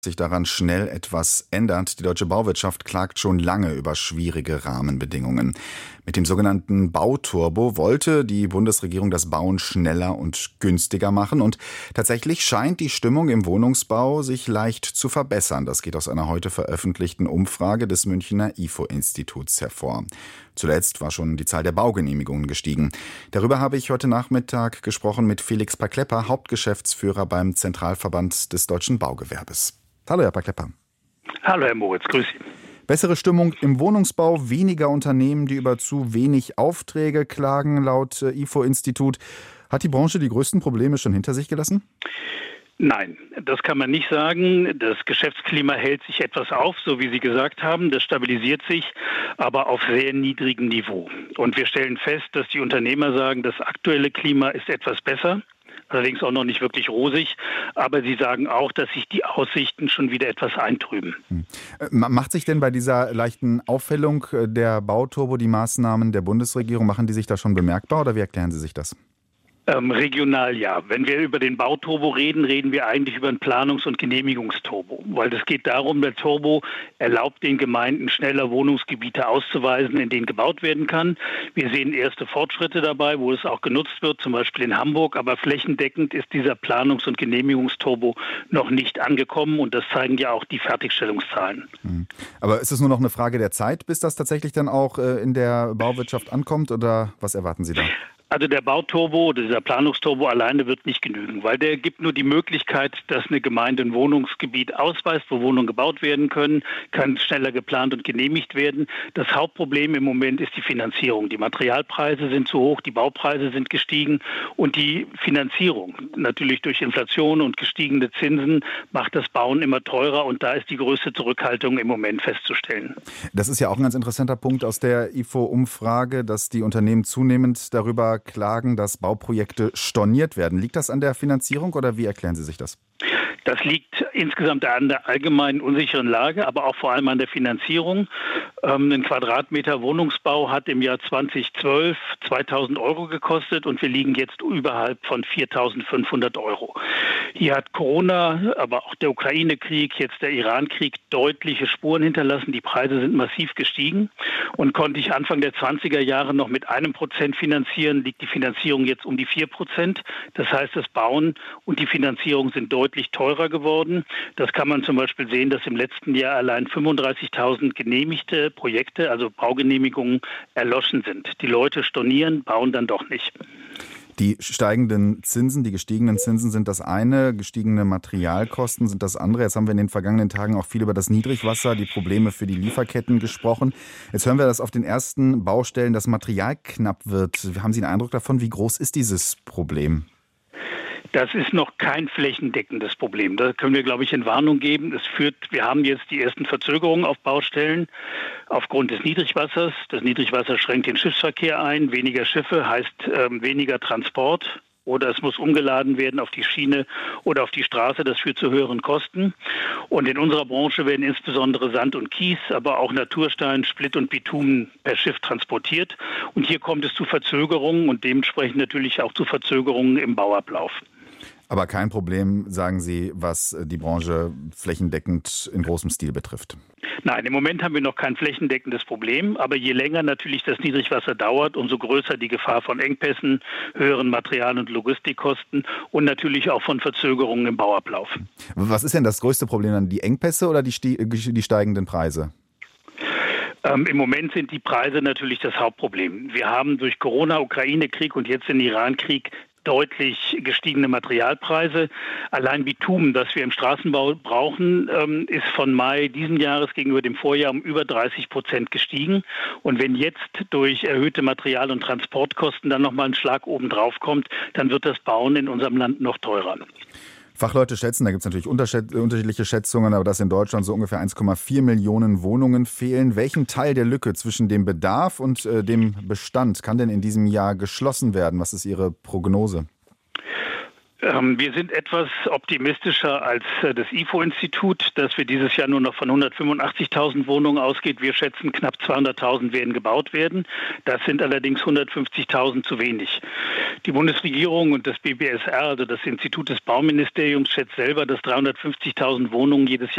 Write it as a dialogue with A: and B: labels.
A: sich daran schnell etwas ändert. Die deutsche Bauwirtschaft klagt schon lange über schwierige Rahmenbedingungen. Mit dem sogenannten Bauturbo wollte die Bundesregierung das Bauen schneller und günstiger machen. Und tatsächlich scheint die Stimmung im Wohnungsbau sich leicht zu verbessern. Das geht aus einer heute veröffentlichten Umfrage des Münchner IFO-Instituts hervor. Zuletzt war schon die Zahl der Baugenehmigungen gestiegen. Darüber habe ich heute Nachmittag gesprochen mit Felix Paklepper, Hauptgeschäftsführer beim Zentralverband des deutschen Baugewerbes. Hallo, Herr Paklepper.
B: Hallo, Herr Moritz, grüß Sie.
A: Bessere Stimmung im Wohnungsbau, weniger Unternehmen, die über zu wenig Aufträge klagen, laut IFO-Institut. Hat die Branche die größten Probleme schon hinter sich gelassen?
B: Nein, das kann man nicht sagen. Das Geschäftsklima hält sich etwas auf, so wie Sie gesagt haben. Das stabilisiert sich, aber auf sehr niedrigem Niveau. Und wir stellen fest, dass die Unternehmer sagen, das aktuelle Klima ist etwas besser. Allerdings auch noch nicht wirklich rosig. Aber sie sagen auch, dass sich die Aussichten schon wieder etwas eintrüben.
A: Macht sich denn bei dieser leichten Aufhellung der Bauturbo die Maßnahmen der Bundesregierung, machen die sich da schon bemerkbar oder wie erklären Sie sich das?
B: Regional ja. Wenn wir über den Bauturbo reden, reden wir eigentlich über einen Planungs- und Genehmigungsturbo. Weil es geht darum, der Turbo erlaubt den Gemeinden schneller Wohnungsgebiete auszuweisen, in denen gebaut werden kann. Wir sehen erste Fortschritte dabei, wo es auch genutzt wird, zum Beispiel in Hamburg. Aber flächendeckend ist dieser Planungs- und Genehmigungsturbo noch nicht angekommen. Und das zeigen ja auch die Fertigstellungszahlen.
A: Aber ist es nur noch eine Frage der Zeit, bis das tatsächlich dann auch in der Bauwirtschaft ankommt? Oder was erwarten Sie da?
B: Also der Bauturbo, dieser Planungsturbo alleine wird nicht genügen, weil der gibt nur die Möglichkeit, dass eine Gemeinde ein Wohnungsgebiet ausweist, wo Wohnungen gebaut werden können, kann schneller geplant und genehmigt werden. Das Hauptproblem im Moment ist die Finanzierung. Die Materialpreise sind zu hoch, die Baupreise sind gestiegen und die Finanzierung, natürlich durch Inflation und gestiegene Zinsen, macht das Bauen immer teurer und da ist die größte Zurückhaltung im Moment festzustellen.
A: Das ist ja auch ein ganz interessanter Punkt aus der IFO-Umfrage, dass die Unternehmen zunehmend darüber klagen, dass Bauprojekte storniert werden. Liegt das an der Finanzierung oder wie erklären Sie sich das?
B: Das liegt insgesamt an der allgemeinen unsicheren Lage, aber auch vor allem an der Finanzierung. Ein Quadratmeter Wohnungsbau hat im Jahr 2012 2.000 Euro gekostet und wir liegen jetzt überhalb von 4.500 Euro. Hier hat Corona, aber auch der Ukraine-Krieg, jetzt der Iran-Krieg deutliche Spuren hinterlassen. Die Preise sind massiv gestiegen und konnte ich Anfang der 20er Jahre noch mit 1% finanzieren, liegt die Finanzierung jetzt um die 4%. Das heißt, das Bauen und die Finanzierung sind deutlich teurer geworden. Das kann man zum Beispiel sehen, dass im letzten Jahr allein 35.000 genehmigte Projekte, also Baugenehmigungen, erloschen sind. Die Leute stornieren, bauen dann doch nicht.
A: Die steigenden Zinsen, die gestiegenen Zinsen sind das eine, gestiegene Materialkosten sind das andere. Jetzt haben wir in den vergangenen Tagen auch viel über das Niedrigwasser, die Probleme für die Lieferketten gesprochen. Jetzt hören wir, dass auf den ersten Baustellen das Material knapp wird. Haben Sie einen Eindruck davon, wie groß ist dieses Problem?
B: Das ist noch kein flächendeckendes Problem. Da können wir, glaube ich, in Warnung geben. Wir haben jetzt die ersten Verzögerungen auf Baustellen aufgrund des Niedrigwassers. Das Niedrigwasser schränkt den Schiffsverkehr ein. Weniger Schiffe heißt weniger Transport. Oder es muss umgeladen werden auf die Schiene oder auf die Straße. Das führt zu höheren Kosten. Und in unserer Branche werden insbesondere Sand und Kies, aber auch Naturstein, Splitt und Bitumen per Schiff transportiert. Und hier kommt es zu Verzögerungen und dementsprechend natürlich auch zu Verzögerungen im Bauablauf.
A: Aber kein Problem, sagen Sie, was die Branche flächendeckend in großem Stil betrifft.
B: Nein, im Moment haben wir noch kein flächendeckendes Problem. Aber je länger natürlich das Niedrigwasser dauert, umso größer die Gefahr von Engpässen, höheren Material- und Logistikkosten und natürlich auch von Verzögerungen im Bauablauf.
A: Was ist denn das größte Problem dann? Die Engpässe oder die steigenden Preise?
B: Im Moment sind die Preise natürlich das Hauptproblem. Wir haben durch Corona, Ukraine-Krieg und jetzt den Iran-Krieg deutlich gestiegene Materialpreise. Allein Bitumen, das wir im Straßenbau brauchen, ist von Mai diesen Jahres gegenüber dem Vorjahr um über 30% gestiegen. Und wenn jetzt durch erhöhte Material- und Transportkosten dann nochmal ein Schlag obendrauf kommt, dann wird das Bauen in unserem Land noch teurer.
A: Fachleute schätzen, da gibt es natürlich unterschiedliche Schätzungen, aber dass in Deutschland so ungefähr 1,4 Millionen Wohnungen fehlen. Welchen Teil der Lücke zwischen dem Bedarf und dem Bestand kann denn in diesem Jahr geschlossen werden? Was ist Ihre Prognose?
B: Wir sind etwas optimistischer als das IFO-Institut, dass wir dieses Jahr nur noch von 185.000 Wohnungen ausgeht. Wir schätzen, knapp 200.000 werden gebaut werden. Das sind allerdings 150.000 zu wenig. Die Bundesregierung und das BBSR, also das Institut des Bauministeriums, schätzt selber, dass 350.000 Wohnungen jedes Jahr